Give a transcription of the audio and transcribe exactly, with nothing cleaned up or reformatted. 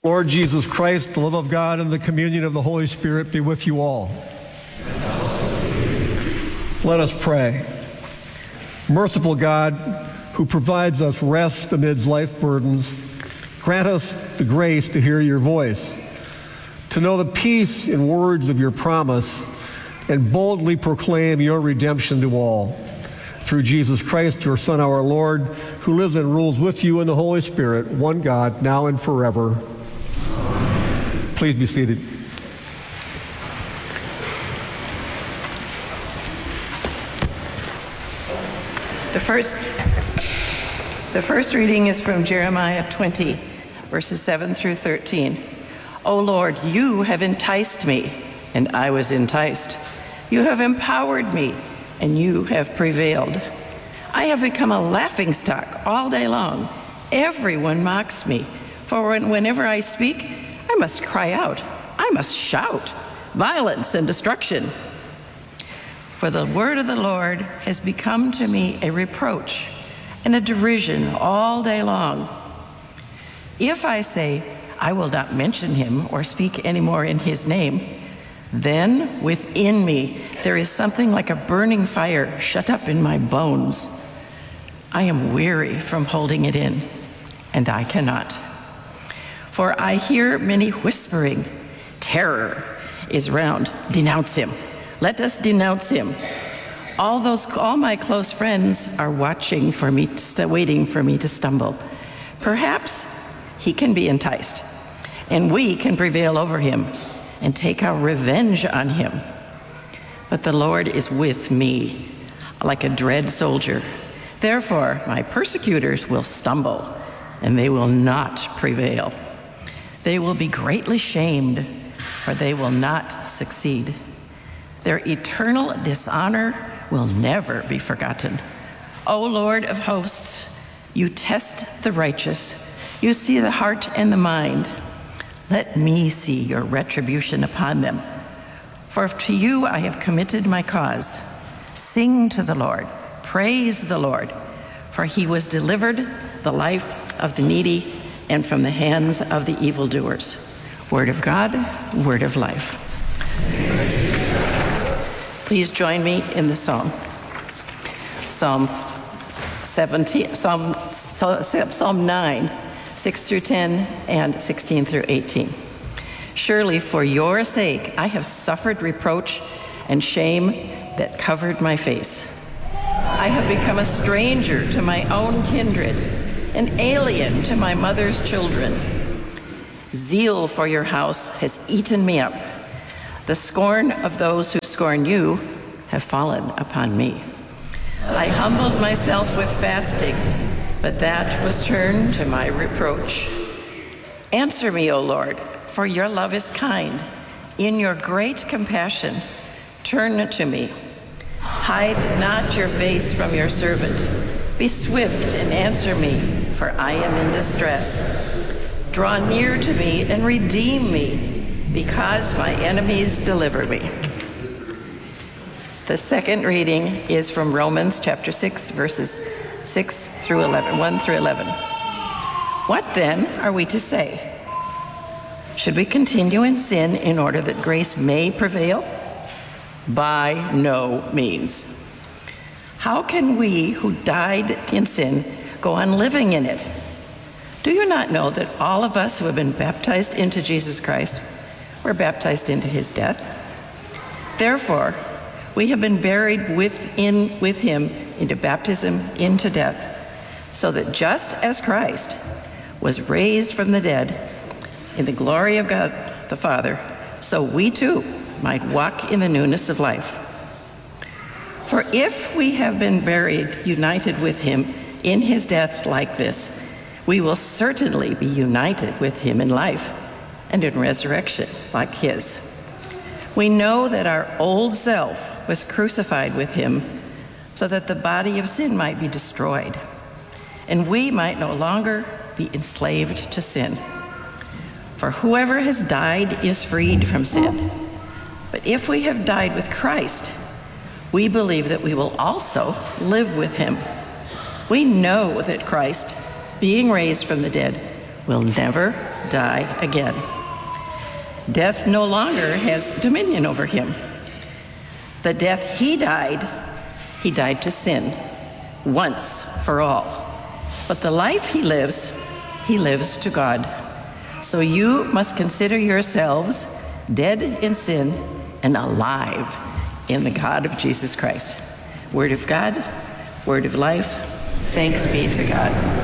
Lord Jesus Christ, the love of God and the communion of the Holy Spirit be with you all. Let us pray. Merciful God, who provides us rest amidst life burdens, grant us the grace to hear your voice, to know the peace in words of your promise, and boldly proclaim your redemption to all. Through Jesus Christ, your Son, our Lord, who lives and rules with you in the Holy Spirit, one God, now and forever. Please be seated. The first, the first reading is from Jeremiah twenty, verses seven through thirteen. O Lord, you have enticed me, and I was enticed. You have empowered me, and you have prevailed. I have become a laughingstock all day long. Everyone mocks me, for when, whenever I speak, I must cry out. I must shout violence and destruction. For the word of the Lord has become to me a reproach and a derision all day long. If I say, I will not mention him or speak any more in his name, then within me there is something like a burning fire shut up in my bones. I am weary from holding it in, and I cannot. For I hear many whispering, terror is round. Denounce him. Let us denounce him. All those, all my close friends are watching for me, st- waiting for me to stumble. Perhaps he can be enticed, and we can prevail over him and take our revenge on him. But the Lord is with me like a dread soldier. Therefore, my persecutors will stumble, and they will not prevail. They will be greatly shamed, for they will not succeed. Their eternal dishonor will never be forgotten. O Lord of hosts, you test the righteous. You see the heart and the mind. Let me see your retribution upon them. For to you I have committed my cause. Sing to the Lord. Praise the Lord. For he was delivered the life of the needy and from the hands of the evildoers. Word of God, word of life. Please join me in the psalm. Psalm seventeen, Psalm, Psalm nine, six through ten, and sixteen through eighteen. Surely for your sake I have suffered reproach and shame that covered my face. I have become a stranger to my own kindred, an alien to my mother's children. Zeal for your house has eaten me up. The scorn of those who scorn you have fallen upon me. I humbled myself with fasting, but that was turned to my reproach. Answer me, O Lord, for your love is kind. In your great compassion, turn to me. Hide not your face from your servant. Be swift and answer me, for I am in distress. Draw near to me and redeem me, because my enemies deliver me. The second reading is from Romans chapter six, verses six through eleven, one through eleven. What then are we to say? Should we continue in sin in order that grace may prevail? By no means. How can we who died in sin go on living in it? Do you not know that all of us who have been baptized into Jesus Christ were baptized into his death? Therefore, we have been buried within, with him into baptism into death, so that just as Christ was raised from the dead in the glory of God the Father, so we too might walk in the newness of life. For if we have been buried united with him in his death like this, we will certainly be united with him in life and in resurrection like his. We know that our old self was crucified with him so that the body of sin might be destroyed, and we might no longer be enslaved to sin. For whoever has died is freed from sin. But if we have died with Christ, we believe that we will also live with him. We know that Christ, being raised from the dead, will never die again. Death no longer has dominion over him. The death he died, he died to sin once for all. But the life he lives, he lives to God. So you must consider yourselves dead in sin and alive in the God of Jesus Christ. Word of God, word of life, thanks be to God.